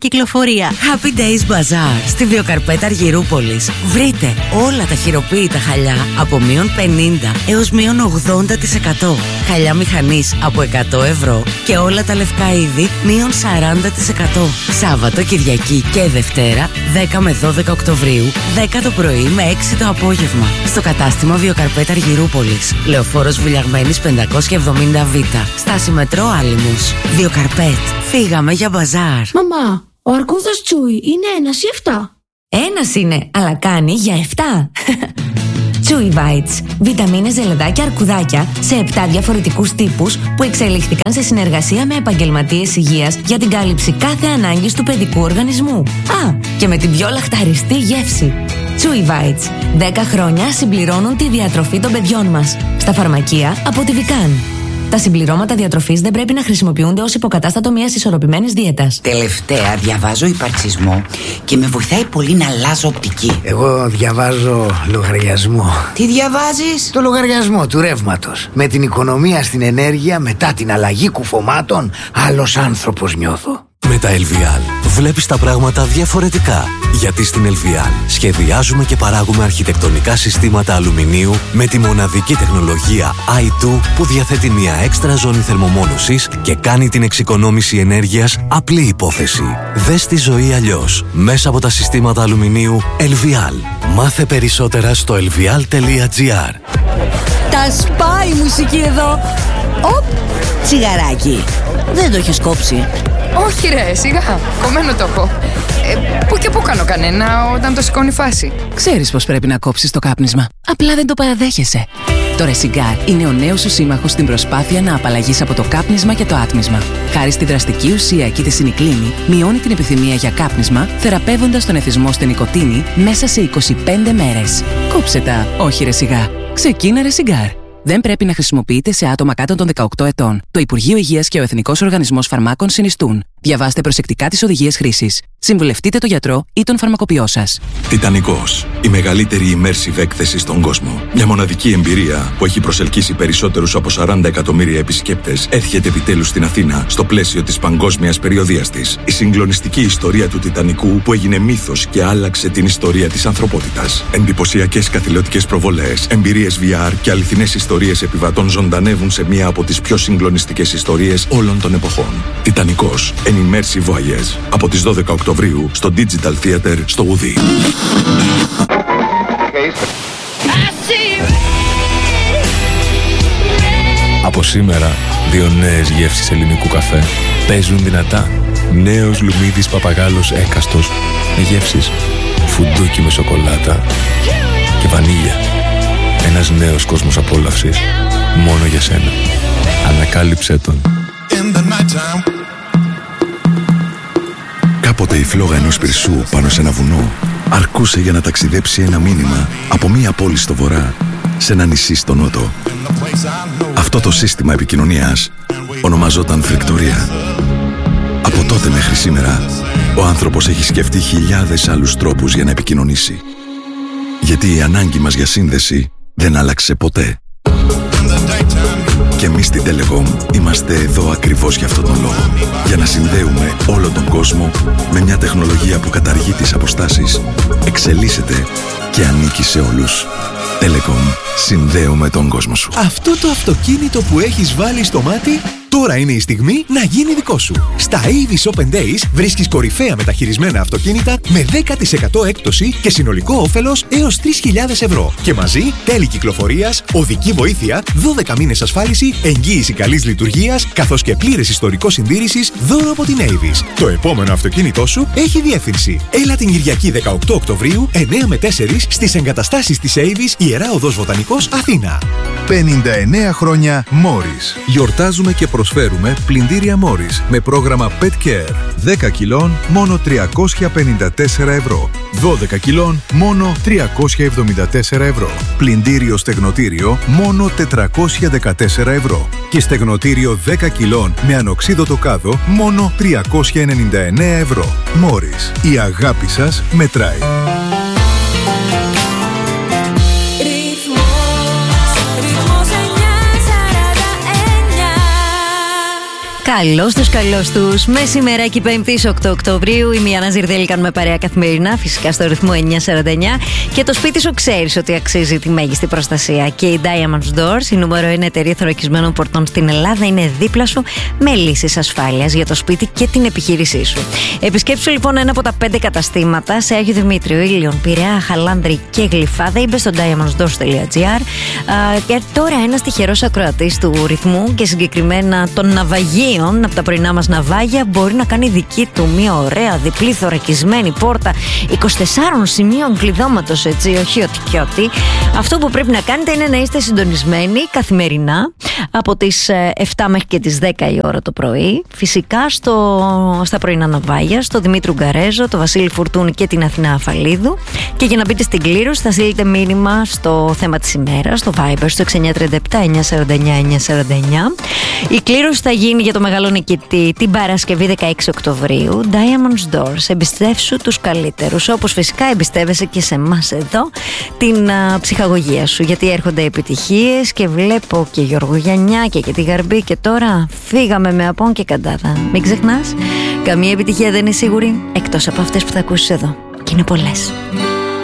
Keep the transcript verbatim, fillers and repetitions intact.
κυκλοφορία. Happy Days Bazaar στη Βιοκαρπέτα Αργυρούπολης. Βρείτε όλα τα χειροποίητα χαλιά από μείον πενήντα έως μείον ογδόντα τοις εκατό. Χαλιά μηχανής από εκατό ευρώ και όλα τα λευκά είδη μείον σαράντα τοις εκατό. Σάββατο, Κυριακή και Δευτέρα δέκα με δώδεκα Οκτωβρίου, δέκα το πρωί με έξι το απόγευμα. Στο κατάστημα Βιοκαρπέτα Αργυρούπολης. Λεωφόρος Βουλιαγμένης πεντακόσια εβδομήντα Β. Στάση μετρό Άλυμος. Βιοκαρπέτ. Φύγαμε για μπαζάρ. Μαμά, ο αρκούδας Τσούι είναι ένας ή εφτά? Ένας είναι, αλλά κάνει για εφτά. Chewy Bites. Βιταμίνες, ζελεδάκια, αρκουδάκια σε επτά διαφορετικούς τύπους που εξελίχθηκαν σε συνεργασία με επαγγελματίες υγείας για την κάλυψη κάθε ανάγκης του παιδικού οργανισμού. Α, και με την πιο λαχταριστή γεύση. Chewy Bites. δέκα χρόνια συμπληρώνουν τη διατροφή των παιδιών μας. Στα φαρμακεία από τη Vican. Τα συμπληρώματα διατροφής δεν πρέπει να χρησιμοποιούνται ως υποκατάστατο μιας ισορροπημένης δίαιτας. Τελευταία διαβάζω υπαρξισμό και με βοηθάει πολύ να αλλάζω οπτική. Εγώ διαβάζω λογαριασμό. Τι διαβάζεις? Το λογαριασμό του ρεύματος. Με την οικονομία στην ενέργεια μετά την αλλαγή κουφωμάτων, άλλος άνθρωπος νιώθω. Με τα ελ βι αλ βλέπεις τα πράγματα διαφορετικά. Γιατί στην ελ βι αλ σχεδιάζουμε και παράγουμε αρχιτεκτονικά συστήματα αλουμινίου με τη μοναδική τεχνολογία άι τού που διαθέτει μια έξτρα ζώνη θερμομόνωσης και κάνει την εξοικονόμηση ενέργειας απλή υπόθεση. Δες τη ζωή αλλιώς μέσα από τα συστήματα αλουμινίου ελ βι αλ. Μάθε περισσότερα στο ελ βι αλ τελεία τζι άρ. Τα σπάει η μουσική εδώ. Οπ, τσιγαράκι. Δεν το έχεις κόψει? Όχι ρε, σιγά, κομμένο το έχω. Ε, πού και πού κάνω κανένα όταν το σηκώνει φάση. Ξέρεις πως πρέπει να κόψεις το κάπνισμα. Απλά δεν το παραδέχεσαι. Το Resigar είναι ο νέος σου σύμμαχος στην προσπάθεια να απαλλαγείς από το κάπνισμα και το άτμισμα. Χάρη στη δραστική ουσία κητεσινικλίνη, μειώνει την επιθυμία για κάπνισμα, θεραπεύοντας τον εθισμό στην νοικοτήνη μέσα σε είκοσι πέντε μέρες. Κόψε τα, όχι Resigar. Ξεκίνα Resigar. Δεν πρέπει να χρησιμοποιείται σε άτομα κάτω των δεκαοκτώ ετών. Το Υπουργείο Υγείας και ο Εθνικός Οργανισμός Φαρμάκων συνιστούν. Διαβάστε προσεκτικά τις οδηγίες χρήσης. Συμβουλευτείτε τον γιατρό ή τον φαρμακοποιό σας. Τιτανικός. Η μεγαλύτερη immersive έκθεση στον κόσμο. Μια μοναδική εμπειρία που έχει προσελκύσει περισσότερους από σαράντα εκατομμύρια επισκέπτες έρχεται επιτέλους στην Αθήνα στο πλαίσιο της παγκόσμιας περιοδείας της. Η συγκλονιστική ιστορία του Τιτανικού που έγινε μύθος και άλλαξε την ιστορία της ανθρωπότητας. Εντυπωσιακές καθηλωτικές προβολές, εμπειρίες βι αρ και αληθινές ιστορίες επιβατών ζωντανεύουν σε μία από τις πιο συγκλονιστικές ιστορίες όλων των εποχών. Τιτανικός. An Immersive Voyage. Από τις δώδεκα Οκτωβρίου στο Digital Theater στο Ουδί. Από σήμερα, δύο νέες γεύσεις ελληνικού καφέ παίζουν δυνατά. Νέος Λουμίδης Παπαγάλος Έκαστος με γεύσεις φουντούκι με σοκολάτα και βανίλια. Ένας νέος κόσμος απόλαυσης μόνο για σένα. Ανακάλυψέ τον. Κάποτε η φλόγα ενός πυρσού πάνω σε ένα βουνό αρκούσε για να ταξιδέψει ένα μήνυμα από μία πόλη στο βορρά σε ένα νησί στο νότο. Αυτό το σύστημα επικοινωνίας ονομαζόταν φρικτορία. Από τότε μέχρι σήμερα ο άνθρωπος έχει σκεφτεί χιλιάδες άλλους τρόπους για να επικοινωνήσει. Γιατί η ανάγκη μας για σύνδεση δεν άλλαξε ποτέ. Και εμείς στην Telecom είμαστε εδώ ακριβώς για αυτόν τον λόγο. Για να συνδέουμε όλο τον κόσμο με μια τεχνολογία που καταργεί τις αποστάσεις, εξελίσσεται και ανήκει σε όλους. Telecom. Συνδέουμε τον κόσμο σου. Αυτό το αυτοκίνητο που έχεις βάλει στο μάτι, τώρα είναι η στιγμή να γίνει δικό σου. Στα Avis Open Days βρίσκεις κορυφαία μεταχειρισμένα αυτοκίνητα με δέκα τοις εκατό έκπτωση και συνολικό όφελος έως τρεις χιλιάδες ευρώ. Και μαζί τέλη κυκλοφορίας, οδική βοήθεια, δώδεκα μήνες ασφάλιση, εγγύηση καλής λειτουργίας, καθώς και πλήρες ιστορικό συντήρησης δώρο από την Avis. Το επόμενο αυτοκίνητό σου έχει διεύθυνση. Έλα την Κυριακή δεκαοκτώ Οκτωβρίου, εννέα με τέσσερις στις εγκαταστάσεις της Avis, Ιερά Οδός Βοτανικός, Αθήνα. πενήντα εννέα χρόνια Morris. Γιορτάζουμε και προσφέρουμε πλυντήρια Morris με πρόγραμμα Pet Care. δέκα κιλών μόνο τριακόσια πενήντα τέσσερα ευρώ. δώδεκα κιλών μόνο τριακόσια εβδομήντα τέσσερα ευρώ. Πλυντήριο στεγνοτήριο μόνο τετρακόσια δεκατέσσερα ευρώ. Και στεγνοτήριο δέκα κιλών με ανοξίδωτο κάδο μόνο τριακόσια ενενήντα εννέα ευρώ. Morris. Η αγάπη σας μετράει. Καλώς τους, καλώς τους. Μεσημεράκι Πέμπτης οκτώ Οκτωβρίου. Είμαι η Άννα Ζιρδέλη, κάνουμε παρέα καθημερινά, φυσικά στο ρυθμό εννιά σαράντα εννιά. Και το σπίτι σου ξέρεις ότι αξίζει τη μέγιστη προστασία. Και η Diamonds Doors, η νούμερο ένα εταιρεία θωρακισμένων πορτών στην Ελλάδα, είναι δίπλα σου με λύσεις ασφάλειας για το σπίτι και την επιχείρησή σου. Επισκέψου λοιπόν ένα από τα πέντε καταστήματα σε Άγιο Δημήτριο, Ήλιον, Πειραιά, Χαλάνδρη και Γλυφάδα ή μπε στο diamonds doors dot gr. Και τώρα ένας τυχερός ακροατής του ρυθμού και συγκεκριμένα των ναυαγίων από τα πρωινά μας ναυάγια μπορεί να κάνει δική του μια ωραία διπλή θωρακισμένη πόρτα είκοσι τεσσάρων σημείων κλειδώματος, έτσι, όχι ότι και ότι. Αυτό που πρέπει να κάνετε είναι να είστε συντονισμένοι καθημερινά από τις εφτά μέχρι και τις δέκα η ώρα το πρωί, φυσικά στο, στα πρωινά ναυάγια, στο Δημήτρου Γκαρέζο, το Βασίλη Φουρτούνη και την Αθηνά Αφαλίδου. Και για να μπείτε στην κλήρωση θα στείλετε μήνυμα στο θέμα της ημέρας, στο Viber, στο έξι εννιά τρία επτά εννιά σαράντα εννιά εννιά σαράντα εννιά. Η κλήρωση θα γίνει για το μεγάλο νικητή την Παρασκευή δεκαέξι Οκτωβρίου. Diamonds Doors, εμπιστεύσου τους καλύτερους, όπως φυσικά εμπιστεύεσαι και σε εμάς εδώ την α, ψυχαγωγία σου, γιατί έρχονται επιτυχίες και βλέπω και Γιώργο Γιαννιά και τη Γαρμπή και τώρα φύγαμε με απόν και καντάδα. Μην ξεχνάς, καμία επιτυχία δεν είναι σίγουρη εκτός από αυτές που θα ακούσεις εδώ, και είναι πολλές.